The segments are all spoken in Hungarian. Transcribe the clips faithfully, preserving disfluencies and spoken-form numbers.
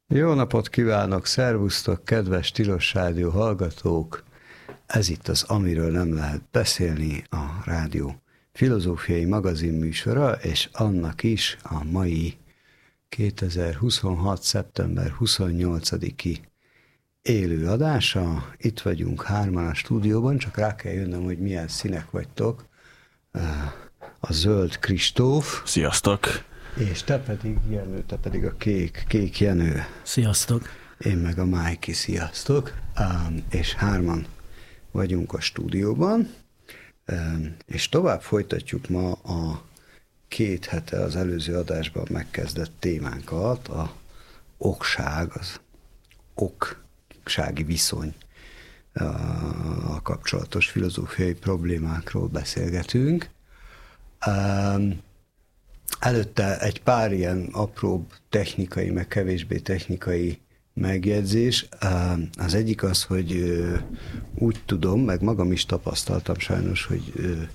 Jó napot kívánok, szervusztok, kedves Tilos Rádió hallgatók! Ez itt az Amiről nem lehet beszélni, a rádió filozófiai magazin műsora, és annak is a mai kétezer-huszonhat. szeptember huszonnyolcadiki élő adása. Itt vagyunk hárman a stúdióban, csak rá kell jönnöm, hogy milyen színek vagytok. A zöld Kristóf. Sziasztok! És te pedig, Jenő, te pedig a kék, kék Jenő. Sziasztok! Én meg a Májki, sziasztok! Um, és hárman vagyunk a stúdióban, um, és tovább folytatjuk ma a két hete az előző adásban megkezdett témánkat, a okság, az oksági viszony a kapcsolatos filozófiai problémákról beszélgetünk. Um, Előtte egy pár ilyen apróbb technikai, meg kevésbé technikai megjegyzés. Az egyik az, hogy úgy tudom, meg magam is tapasztaltam sajnos, hogy,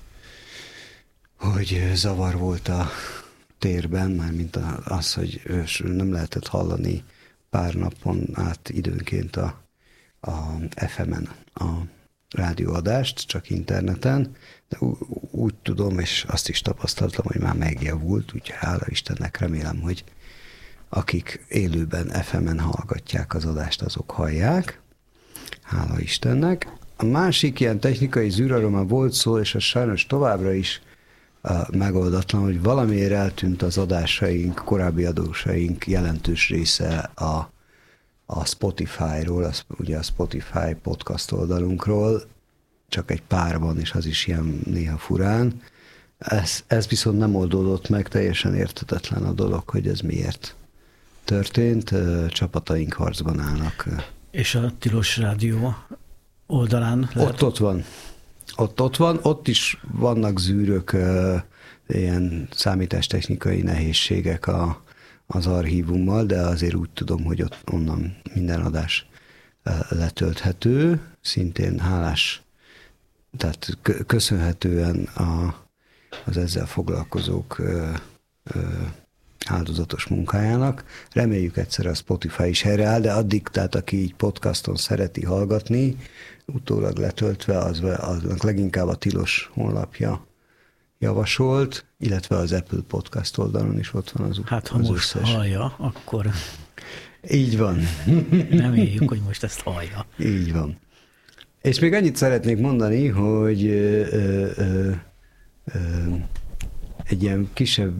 hogy zavar volt a térben, mármint az, hogy nem lehetett hallani pár napon át időnként a, a ef emen a rádióadást, csak interneten, de úgy tudom, és azt is tapasztaltam, hogy már megjavult, úgyhogy hála Istennek, remélem, hogy akik élőben ef emen hallgatják az adást, azok hallják. Hála Istennek. A másik ilyen technikai zűrarról már volt szó, és az sajnos továbbra is uh, megoldatlan, hogy valamiért eltűnt az adásaink, korábbi adósaink jelentős része a a Spotify-ról, az, ugye a Spotify podcast oldalunkról, csak egy pár van, és az is ilyen néha furán. Ez, ez viszont nem oldódott meg, teljesen érthetetlen a dolog, hogy ez miért történt. Csapataink harcban állnak. És a Tilos Rádió oldalán? Lehet... Ott ott van. Ott ott van. Ott is vannak zűrök, ilyen számítástechnikai nehézségek a az archívummal, de azért úgy tudom, hogy ott onnan minden adás letölthető, szintén hálás, tehát köszönhetően a, az ezzel foglalkozók ö, ö, áldozatos munkájának. Reméljük egyszer a Spotify is helyreáll, de addig, tehát aki így podcaston szereti hallgatni, utólag letöltve, az, aznak leginkább a Tilos honlapja javasolt, illetve az Apple Podcast oldalon is ott van az Hát, ha az most összes. hallja, akkor... Így van. Reméljük, hogy most ezt hallja. Így van. És még annyit szeretnék mondani, hogy ö, ö, ö, ö, egy ilyen kisebb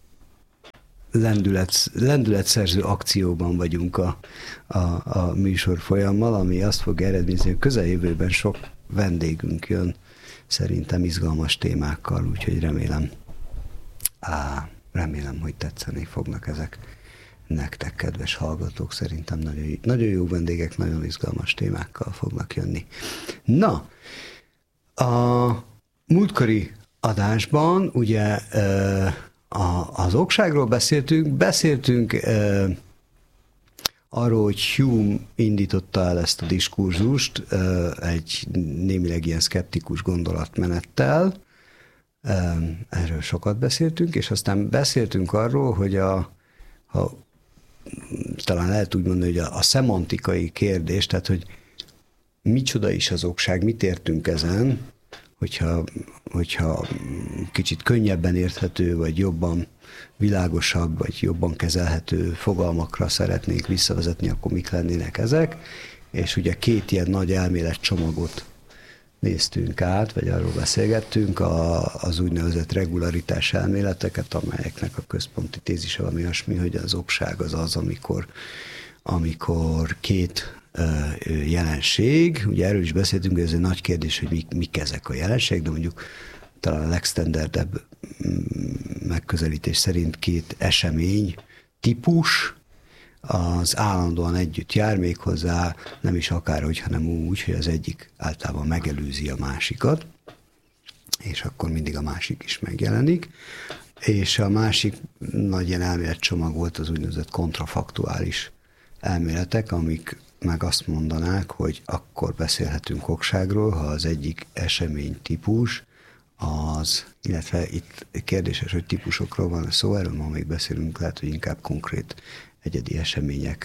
lendület, lendületszerző akcióban vagyunk a, a, a műsor folyammal, ami azt fog eredményezni, hogy közeljövőben sok vendégünk jön, szerintem izgalmas témákkal, úgyhogy remélem, á, remélem, hogy tetszeni fognak ezek nektek, kedves hallgatók. Szerintem nagyon, nagyon jó vendégek, nagyon izgalmas témákkal fognak jönni. Na, a múltkori adásban ugye az okságról beszéltünk, beszéltünk arról, hogy Hume indította el ezt a diskurzust egy némileg ilyen szkeptikus gondolatmenettel. Erről sokat beszéltünk, és aztán beszéltünk arról, hogy a, ha, talán lehet úgy mondani, hogy a, a szemantikai kérdés, tehát hogy micsoda is az okság, mit értünk ezen, hogyha, hogyha kicsit könnyebben érthető, vagy jobban világosabb, vagy jobban kezelhető fogalmakra szeretnénk visszavezetni, akkor mik lennének ezek. És ugye két ilyen nagy elméletcsomagot néztünk át, vagy arról beszélgettünk, a, az úgynevezett regularitás elméleteket, amelyeknek a központi tézise valami olyasmi, hogy az okság az az, amikor, amikor két uh, jelenség, ugye erről is beszéltünk, hogy ez egy nagy kérdés, hogy mik, mik ezek a jelenség, de mondjuk talán a legstandardebb megközelítés szerint két esemény típus, az állandóan együtt jár, méghozzá nem is akárhogy, hanem úgy, hogy az egyik általában megelőzi a másikat, és akkor mindig a másik is megjelenik. És a másik nagy ilyen elméletcsomag volt az úgynevezett kontrafaktuális elméletek, amik meg azt mondanák, hogy akkor beszélhetünk okságról, ha az egyik esemény típus az, illetve itt kérdéses, hogy típusokról van szó, erről ma még beszélünk, lehet, hogy inkább konkrét egyedi események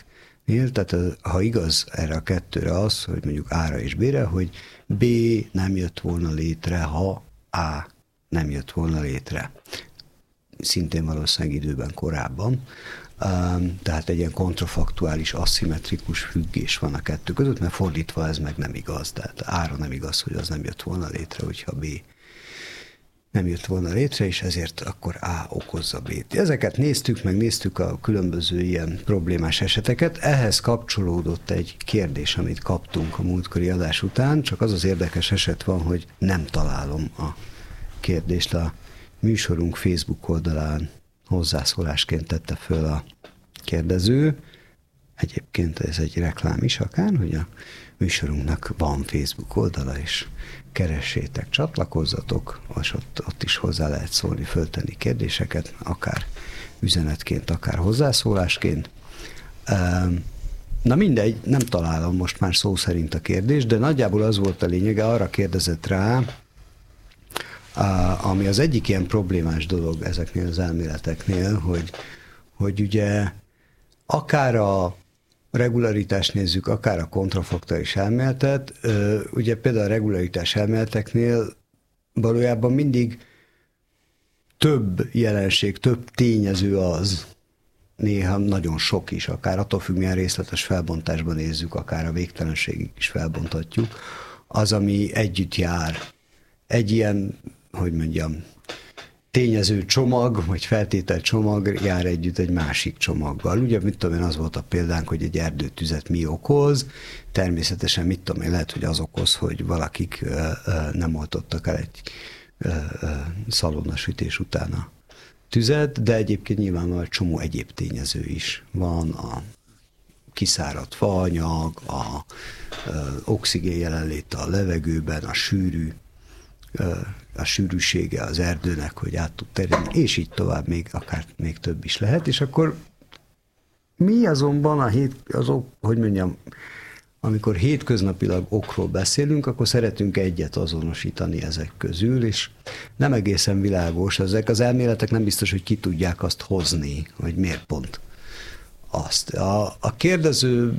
tehát ha igaz erre a kettőre az, hogy mondjuk A-ra és B-re, hogy B nem jött volna létre, ha A nem jött volna létre. Szintén valószínűleg időben korábban. Tehát egy ilyen kontrafaktuális, aszimmetrikus függés van a kettő között, mert fordítva ez meg nem igaz. Tehát A-ra nem igaz, hogy az nem jött volna létre, hogyha B nem jött volna létre, és ezért akkor A okozza B-t. Ezeket néztük, meg néztük a különböző ilyen problémás eseteket. Ehhez kapcsolódott egy kérdés, amit kaptunk a múltkori adás után, csak az az érdekes eset van, hogy nem találom a kérdést. A műsorunk Facebook oldalán hozzászólásként tette föl a kérdező. Egyébként ez egy reklám is akár, hogy a műsorunknak van Facebook oldala, és keressétek, csatlakozzatok, és ott, ott is hozzá lehet szólni, föltenni kérdéseket, akár üzenetként, akár hozzászólásként. Na mindegy, nem találom most már szó szerint a kérdést, de nagyjából az volt a lényege, arra kérdezett rá, ami az egyik ilyen problémás dolog ezeknél az elméleteknél, hogy, hogy ugye akár a regularitást nézzük, akár a kontrafaktuális elméletet, ugye például a regularitás elméleteknél valójában mindig több jelenség, több tényező az, néha nagyon sok is, akár attól függ, milyen részletes felbontásban nézzük, akár a végtelenségig is felbonthatjuk, az, ami együtt jár. Egy ilyen, hogy mondjam, tényező csomag, vagy feltétel csomag jár együtt egy másik csomaggal. Ugye, mit tudom én, az volt a példánk, hogy egy erdőtüzet mi okoz, természetesen, mit tudom én, lehet, hogy az okoz, hogy valakik ö, ö, nem oltottak el egy ö, ö, szalonnasütés után a tüzet, de egyébként nyilvánvalóan egy csomó egyéb tényező is van, a kiszáradt faanyag, a ö, oxigén jelenléte a levegőben, a sűrű a sűrűsége az erdőnek, hogy át tud terjedni, és így tovább még, akár még több is lehet, és akkor mi azonban a hét, azok, hogy mondjam, amikor hétköznapilag okról beszélünk, akkor szeretünk egyet azonosítani ezek közül, és nem egészen világos, ezek az elméletek nem biztos, hogy ki tudják azt hozni, hogy miért pont azt. A, a kérdező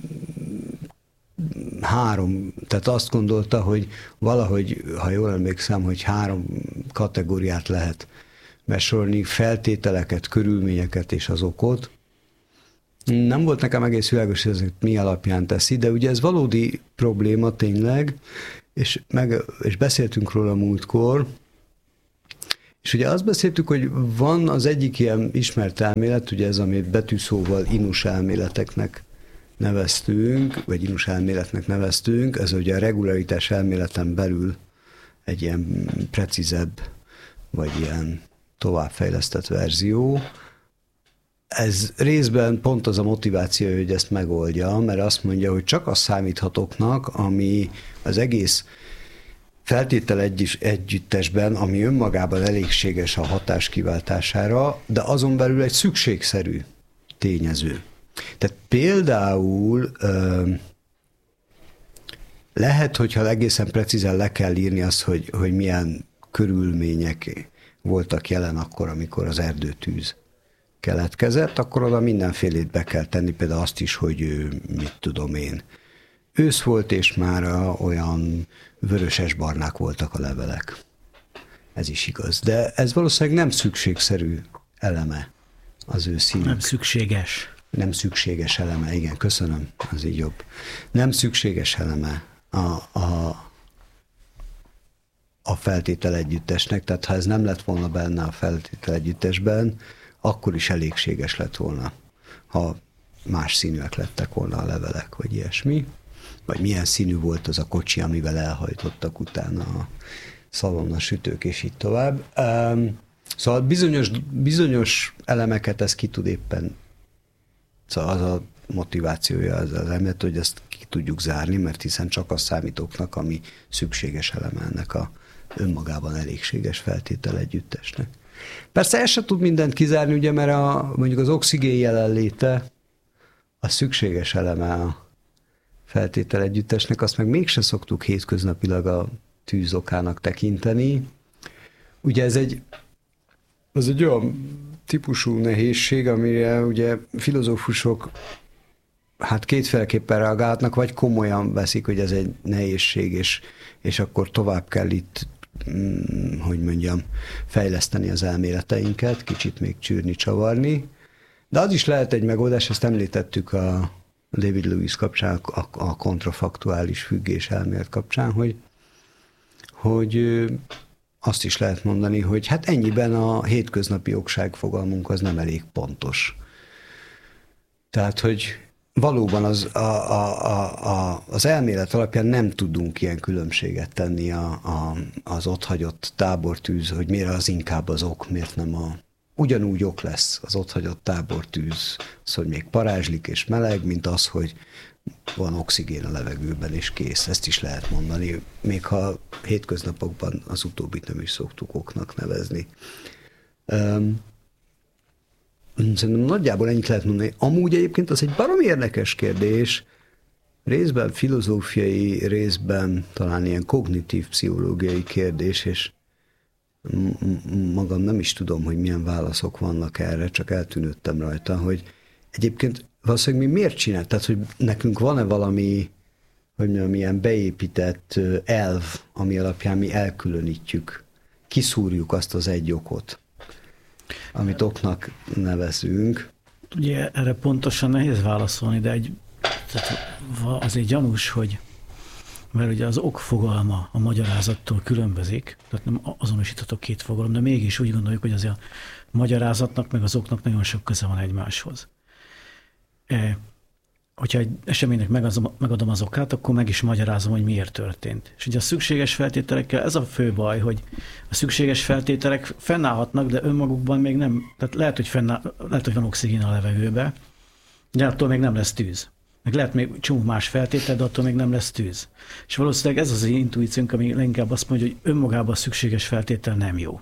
három, tehát azt gondolta, hogy valahogy, ha jól emlékszem, hogy három kategóriát lehet besorolni, feltételeket, körülményeket és az okot. Nem volt nekem egész világos, hogy ezeket mi alapján teszi, de ugye ez valódi probléma tényleg, és, meg, és beszéltünk róla múltkor, és ugye azt beszéltük, hogy van az egyik ilyen ismert elmélet, ugye ez, amit betűszóval inus elméleteknek neveztünk, vagy inus elméletnek neveztünk, ez ugye a regularitás elméleten belül egy ilyen precízebb, vagy ilyen továbbfejlesztett verzió. Ez részben pont az a motiváció, hogy ezt megoldja, mert azt mondja, hogy csak az számíthatoknak, ami az egész feltétel egy együttesben, ami önmagában elégséges a hatás kiváltására, de azon belül egy szükségszerű tényező. Tehát például ö, lehet, hogyha egészen precízen le kell írni azt, hogy, hogy milyen körülmények voltak jelen akkor, amikor az erdőtűz keletkezett, akkor oda mindenfélét be kell tenni, például azt is, hogy mit tudom én, ősz volt, és már olyan vöröses-barnák voltak a levelek. Ez is igaz. De ez valószínűleg nem szükségszerű eleme az ő színük. Nem szükséges. Nem szükséges eleme, igen, köszönöm, az így jobb. Nem szükséges eleme a, a, a feltétel együttesnek, tehát ha ez nem lett volna benne a feltétel együttesben, akkor is elégséges lett volna, ha más színűek lettek volna a levelek, vagy ilyesmi. Vagy milyen színű volt az a kocsi, amivel elhajtottak utána a szalonnasütők, és így tovább. Szóval bizonyos, bizonyos elemeket ez ki tud éppen, szóval az a motivációja az az elmélet, hogy ezt ki tudjuk zárni, mert hiszen csak az számítóknak, ami szükséges eleme ennek a önmagában elégséges feltétel együttesnek. Persze ez se tud mindent kizárni, ugye, mert a, mondjuk az oxigén jelenléte a szükséges eleme a feltétel együttesnek, azt meg mégse szoktuk hétköznapilag a tűz okának tekinteni. Ugye ez egy, az egy olyan típusú nehézség, amire ugye filozófusok hát kétféleképpen reagálhatnak, vagy komolyan veszik, hogy ez egy nehézség, és, és akkor tovább kell itt, mm, hogy mondjam, fejleszteni az elméleteinket, kicsit még csűrni, csavarni. De az is lehet egy megoldás, ezt említettük a David Lewis kapcsán, a, a kontrafaktuális függés elmélet kapcsán, hogy, hogy azt is lehet mondani, hogy hát ennyiben a hétköznapi jogság fogalmunk az nem elég pontos. Tehát, hogy valóban az, a, a, a, a, az elmélet alapján nem tudunk ilyen különbséget tenni a, a, az otthagyott tábortűz, hogy miért az inkább az ok, miért nem a... Ugyanúgy ok lesz az otthagyott tábortűz, az, hogy még parázslik és meleg, mint az, hogy van oxigén a levegőben és kész. Ezt is lehet mondani, még ha hétköznapokban az utóbbit nem is szoktuk oknak nevezni. Um, Szerintem nagyjából ennyit lehet mondani. Amúgy egyébként az egy baromi érdekes kérdés, részben filozófiai, részben talán ilyen kognitív pszichológiai kérdés, és magam nem is tudom, hogy milyen válaszok vannak erre, csak eltűnődtem rajta, hogy egyébként valószínűleg mi miért csinál? Tehát, hogy nekünk van-e valami, hogy mondjam, ilyen beépített elv, ami alapján mi elkülönítjük, kiszúrjuk azt az egy okot, amit oknak nevezünk. Ugye erre pontosan nehéz válaszolni, de egy, tehát azért gyanús, hogy mert ugye az ok fogalma a magyarázattól különbözik, tehát nem azonosíthatok két fogalom, de mégis úgy gondoljuk, hogy azért a magyarázatnak meg az oknak nagyon sok köze van egymáshoz. E, hogyha egy eseménynek megadom az okát, akkor meg is magyarázom, hogy miért történt. És ugye a szükséges feltételekkel ez a fő baj, hogy a szükséges feltételek fennállhatnak, de önmagukban még nem, tehát lehet, hogy, fennáll, lehet, hogy van oxigén a levegőbe, de attól még nem lesz tűz. Meg lehet még csomó más feltétel, de attól még nem lesz tűz. És valószínűleg ez az intuíciónk, ami leginkább azt mondja, hogy önmagában a szükséges feltétel nem jó.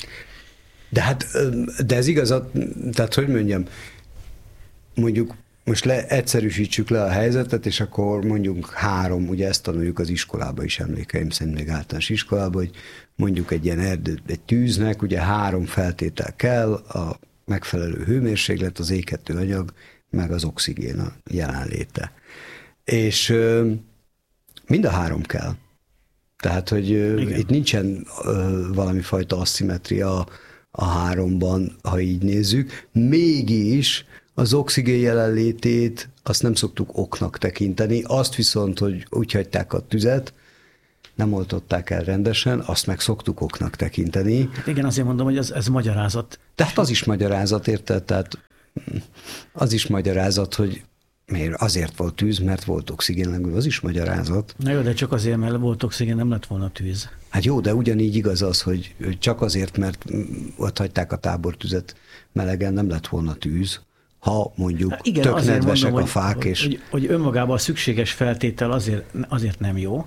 De hát, de ez igaz, tehát hogy mondjam, mondjuk most le, egyszerűsítsük le a helyzetet, és akkor mondjuk három, ugye ezt tanuljuk az iskolában is, emlékeim szerint még általános iskolában, hogy mondjuk egy ilyen erdő, egy tűznek ugye három feltétel kell, a megfelelő hőmérséklet, az égető anyag, meg az oxigén a jelenléte. És ö, mind a három kell. Tehát, hogy ö, itt nincsen ö, valami fajta asszimetria a háromban, ha így nézzük. Mégis az oxigén jelenlétét azt nem szoktuk oknak tekinteni, azt viszont, hogy úgy hagyták a tüzet, nem oltották el rendesen, azt meg szoktuk oknak tekinteni. Hát igen, azért mondom, hogy ez, ez magyarázat. Tehát az is magyarázat, érted? Tehát az is magyarázat, hogy miért azért volt tűz, mert volt oxigén, az is magyarázat. Na jó, de csak azért, mert volt oxigén, nem lett volna tűz. Hát jó, de ugyanígy igaz az, hogy csak azért, mert ott hagyták a tábortüzet melegen, nem lett volna tűz. Ha mondjuk hát igen, tök nedvesek mondom, a fák. Hogy, és... hogy, hogy önmagában a szükséges feltétel azért, azért nem jó,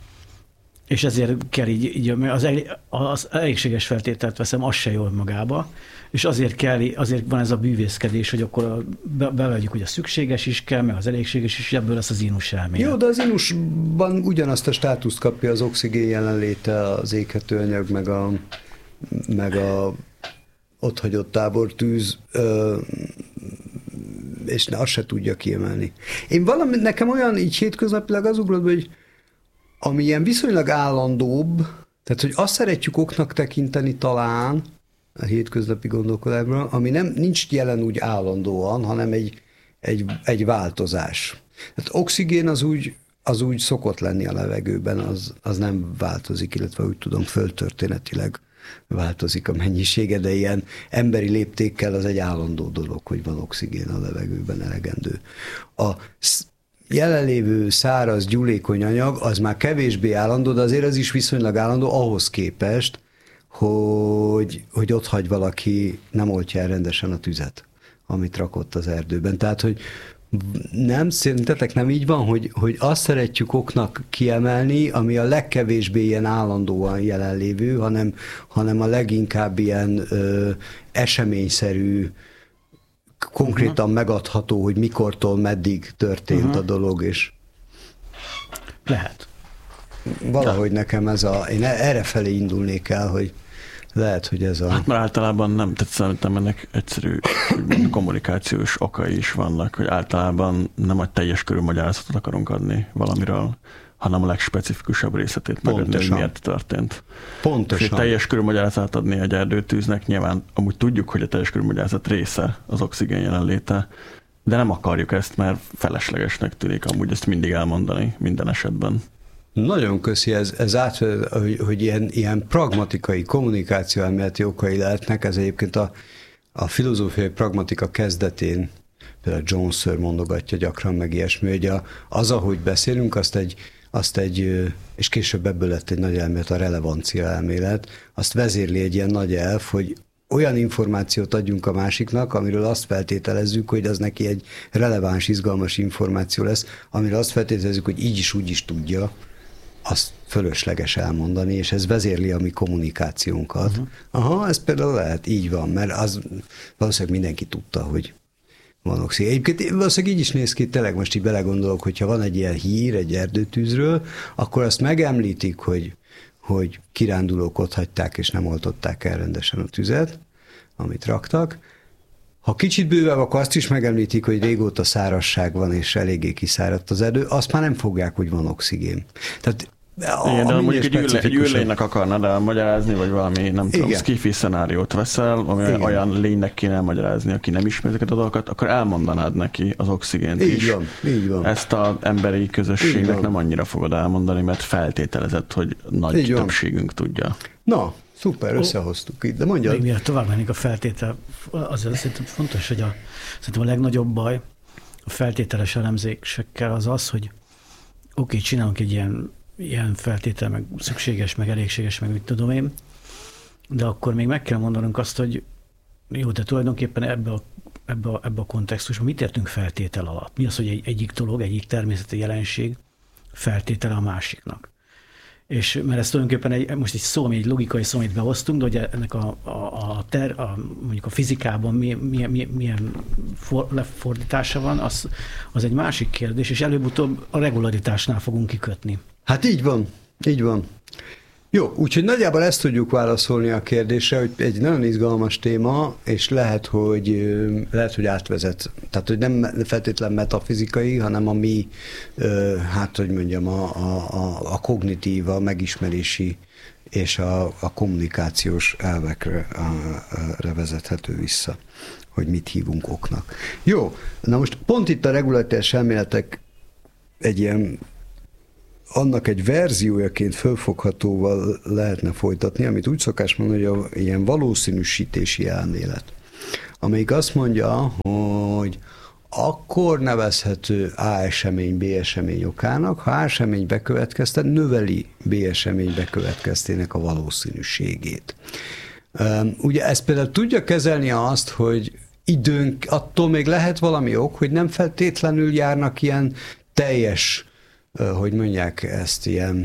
és ezért kell így, így az, az elégséges feltételt veszem, az se jó önmagába, és azért kell, azért van ez a bűvészkedés, hogy akkor be, beleadjuk, hogy a szükséges is kell, meg az elégséges is, ebből lesz az inus elmélet. Jó, de az inusban ugyanazt a státuszt kapja az oxigén jelenléte, az éghető anyag, meg a, meg a otthagyott tábortűz, és ne, azt se tudja kiemelni. Én valami, nekem olyan így hétköznapilag az ugrott, hogy ami ilyen viszonylag állandóbb, tehát hogy azt szeretjük oknak tekinteni talán a hétköznapi gondolkodásban, ami nem, nincs jelen úgy állandóan, hanem egy, egy, egy változás. Tehát oxigén az úgy, az úgy szokott lenni a levegőben, az, az nem változik, illetve úgy tudom, földtörténetileg változik a mennyisége, de ilyen emberi léptékkel az egy állandó dolog, hogy van oxigén a levegőben elegendő. A jelenlévő száraz, gyúlékony anyag, az már kevésbé állandó, de azért az is viszonylag állandó ahhoz képest, hogy, hogy ott hagy valaki, nem oltja el rendesen a tüzet, amit rakott az erdőben. Tehát, hogy nem, szerintetek nem így van, hogy, hogy azt szeretjük oknak kiemelni, ami a legkevésbé ilyen állandóan jelenlévő, hanem, hanem a leginkább ilyen ö, eseményszerű, konkrétan uh-huh. megadható, hogy mikortól meddig történt uh-huh. a dolog, és lehet. Valahogy De. nekem ez a, én erre felé indulnék el, hogy lehet, hogy ez a... Hát már általában nem, tehát szerintem ennek egyszerű kommunikációs okai is vannak, hogy általában nem a teljes körű magyarázatot akarunk adni valamiről, hanem a legspecifikusabb részletét megadni, hogy miért történt. Pontosan. És egy teljes körű magyarázatot adni egy erdőtűznek, nyilván amúgy tudjuk, hogy a teljes körű magyarázat része az oxigén jelenléte, de nem akarjuk ezt, mert feleslegesnek tűnik amúgy ezt mindig elmondani minden esetben. Nagyon köszi, ez, ez át, hogy, hogy ilyen, ilyen pragmatikai, kommunikáció elméleti okai lehetnek, ez egyébként a, a filozófiai pragmatika kezdetén, például John Searle mondogatja gyakran meg ilyesmi, hogy a, az, ahogy beszélünk, azt egy, azt egy, és később ebből lett egy nagy elmélet, a relevancia elmélet, azt vezérli egy ilyen nagy elf, hogy olyan információt adjunk a másiknak, amiről azt feltételezzük, hogy az neki egy releváns, izgalmas információ lesz, amiről azt feltételezzük, hogy így is úgy is tudja, azt fölösleges elmondani, és ez vezérli a mi kommunikációnkat. Uh-huh. Aha, ez például lehet, így van, mert az valószínűleg mindenki tudta, hogy van oxigén. Egyébként valószínűleg így is néz ki, tényleg most így belegondolok, hogyha van egy ilyen hír egy erdőtűzről, akkor azt megemlítik, hogy, hogy kirándulók ott hagyták, és nem oltották el rendesen a tüzet, amit raktak. Ha kicsit bővebb, akkor azt is megemlítik, hogy régóta szárazság van, és eléggé kiszáradt az erdő, azt már nem fogják, hogy van oxigén. Tehát a, igen, de mondjuk egy, ürle, egy űrlénynek akarnád elmagyarázni, vagy valami, nem tudom, skifi szenáriót veszel, ami igen. olyan lénynek kéne elmagyarázni, aki nem ismer ezeket a dolgokat, akkor elmondanád neki az oxigént így is. Van, így van. Ezt az emberi közösségnek nem annyira fogod elmondani, mert feltételezett, hogy nagy így többségünk van. Tudja. Na, szuper, összehoztuk itt, de mondjad. Még miért tovább mennék a feltétel, azért szerintem fontos, hogy a, szerintem a legnagyobb baj a feltételes elemzésekkel az az, hogy oké, csinálunk egy ilyen ilyen feltétel, meg szükséges, meg elégséges, meg mit tudom én, de akkor még meg kell mondanunk azt, hogy jó, de tulajdonképpen ebbe a, ebbe a, ebbe a kontextusban mit értünk feltétel alatt? Mi az, hogy egy, egyik dolog, egyik természeti jelenség feltétele a másiknak? És mert ez tulajdonképpen egy, most egy szó, egy logikai szó, amit behoztunk, de hogy ennek a, a, a, ter, a mondjuk a fizikában milyen, milyen, milyen for, lefordítása van, az, az egy másik kérdés, és előbb-utóbb a regularitásnál fogunk kikötni. Hát így van, így van. Jó, úgyhogy nagyjából ezt tudjuk válaszolni a kérdésre, hogy egy nagyon izgalmas téma, és lehet, hogy, lehet, hogy átvezet. Tehát, hogy nem feltétlen metafizikai, hanem a mi, hát, hogy mondjam, a, a, a kognitív, a megismerési és a, a kommunikációs elvekre a, a, vezethető vissza, hogy mit hívunk oknak. Jó, na most pont itt a regularitás elméletek egy ilyen annak egy verziójaként fölfoghatóval lehetne folytatni, amit úgy szokás mondani, hogy a, ilyen valószínűsítési elmélet, amelyik azt mondja, hogy akkor nevezhető A esemény B esemény okának, ha A esemény bekövetkezte, növeli B esemény bekövetkeztének a valószínűségét. Ugye ez például tudja kezelni azt, hogy időnk, attól még lehet valami ok, hogy nem feltétlenül járnak ilyen teljes, hogy mondják ezt, ilyen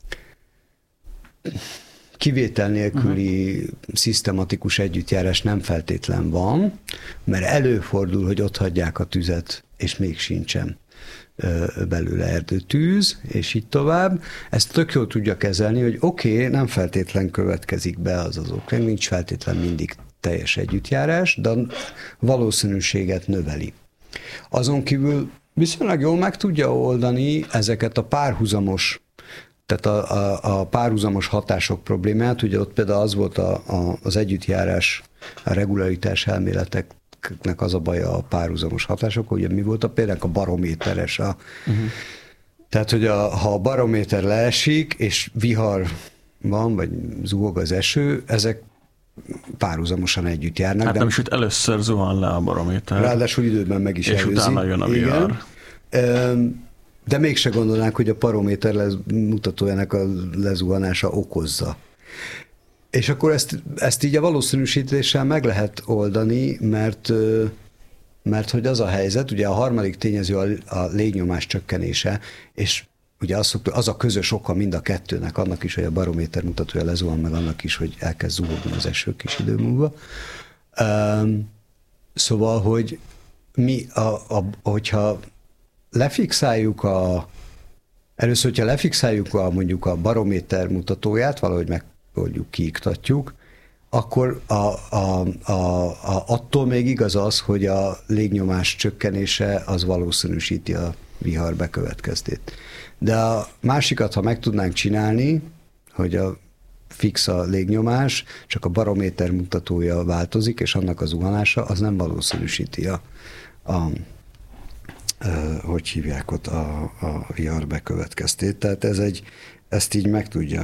kivétel nélküli uh-huh. szisztematikus együttjárás nem feltétlen van, mert előfordul, hogy ott hagyják a tüzet, és még sincsen belőle erdőtűz, és így tovább. Ezt tök jól tudja kezelni, hogy oké, okay, nem feltétlen következik be az az ok, nincs feltétlen mindig teljes együttjárás, de a valószínűséget növeli. Azon kívül viszonylag jól meg tudja oldani ezeket a párhuzamos, tehát a, a, a párhuzamos hatások problémát. Ugye ott például az volt a, a, az együttjárás, a regularitás elméleteknek az a baja a párhuzamos hatások, ugye mi volt a például a barométeres. A, uh-huh. Tehát, hogy a, ha a barométer leesik, és vihar van, vagy zuhog az eső, ezek párhuzamosan együtt járnak. Hát de nem is, hogy először zuhan le a barométer. Ráadásul időben meg is és előzi. És utána jön a vihar. De mégse gondolnánk, hogy a barométer lez, mutatójának a lezuhanása okozza. És akkor ezt, ezt így a valószínűsítéssel meg lehet oldani, mert, mert hogy az a helyzet, ugye a harmadik tényező a, a légnyomás csökkenése, és ugye az, az a közös oka mind a kettőnek, annak is, hogy a barométer mutatója lezuhan, meg annak is, hogy elkezd zuhogni az eső kis idő múlva. Um, szóval, hogy mi, a, a, hogyha lefixáljuk a, először, hogyha lefixáljuk a, mondjuk a barométer mutatóját, valahogy megoldjuk, kiiktatjuk, akkor a, a, a, a, attól még igaz az, hogy a légnyomás csökkenése az valószínűsíti a vihar bekövetkeztét. De a másikat, ha meg tudnánk csinálni, hogy a fix a légnyomás, csak a barométer mutatója változik, és annak a zuhanása, az nem valószínűsíti a, a, a hogy hívják ott a, a vihar bekövetkeztét. Tehát ez egy, ezt így megtudja.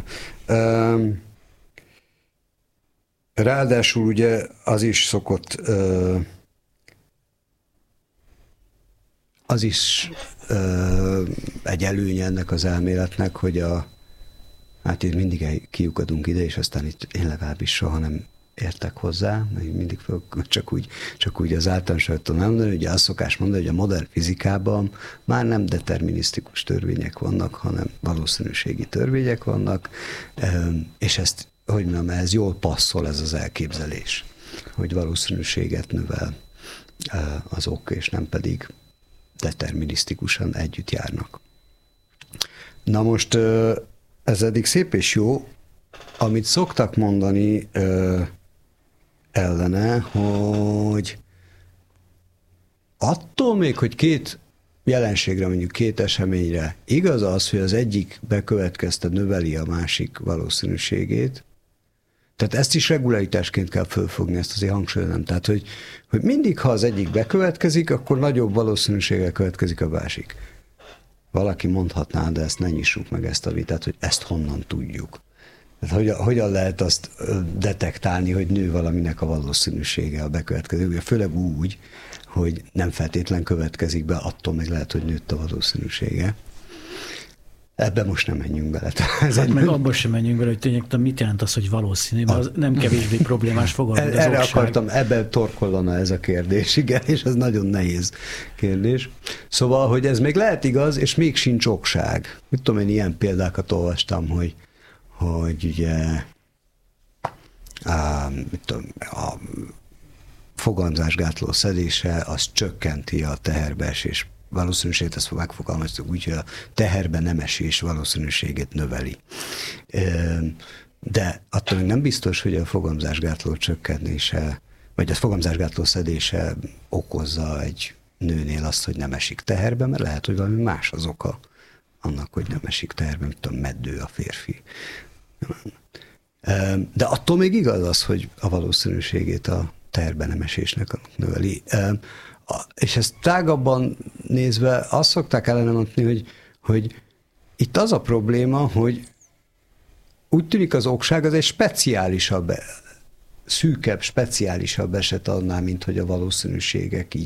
Ráadásul ugye az is szokott az is egy előnye ennek az elméletnek, hogy a hát itt mindig kiukadunk ide, és aztán itt én legalábbis soha nem értek hozzá, mindig csak úgy, csak úgy az általánosságtól nem mondani, ugye azt szokás mondani, hogy a modern fizikában már nem determinisztikus törvények vannak, hanem valószínűségi törvények vannak, és ezt, hogy mondjam, ez jól passzol ez az elképzelés, hogy valószínűséget növel az ok, és nem pedig determinisztikusan együtt járnak. Na most ez eddig szép és jó, amit szoktak mondani ö, ellene, hogy attól még, hogy két jelenségre, mondjuk két eseményre igaz az, hogy az egyik bekövetkezte növeli a másik valószínűségét, tehát ezt is regularitásként kell fölfogni, ezt azért hangsúlyozom. Tehát, hogy, hogy mindig, ha az egyik bekövetkezik, akkor nagyobb valószínűséggel következik a másik. Valaki mondhatná, de ezt ne nyissuk meg ezt a vitát, hogy ezt honnan tudjuk. Tehát hogyan, hogyan lehet azt detektálni, hogy nő valaminek a valószínűsége a bekövetkező, főleg úgy, hogy nem feltétlen következik be, attól meg lehet, hogy nőtt a valószínűsége. Ebben most nem menjünk bele. Hát egy... meg abban sem menjünk bele, hogy tényleg mit jelent az, hogy valószínű, mert az nem kevésbé problémás fogalom. Erre akartam, ebben torkollana ez a kérdés, igen, és ez nagyon nehéz kérdés. Szóval, hogy ez még lehet igaz, és még sincs okság. Mit tudom, én ilyen példákat olvastam, hogy, hogy ugye á, mit tudom, a fogamzásgátló szedése, az csökkenti a teherbeesés valószínűséget, ezt megfogalmaztuk úgy, hogy a teherbe nem esés valószínűségét növeli. De attól még nem biztos, hogy a fogamzásgátló csökkenése, vagy a fogamzásgátló szedése okozza egy nőnél azt, hogy nem esik teherbe, mert lehet, hogy valami más az oka annak, hogy nem esik teherbe, mint a meddő a férfi. De attól még igaz az, hogy a valószínűségét a teherbe nem esésnek növeli. És ezt tágabban nézve azt szokták ellene mondani, hogy, hogy itt az a probléma, hogy úgy tűnik az okság az egy speciálisabb, szűkebb, speciálisabb eset annál, mint hogy a valószínűségek így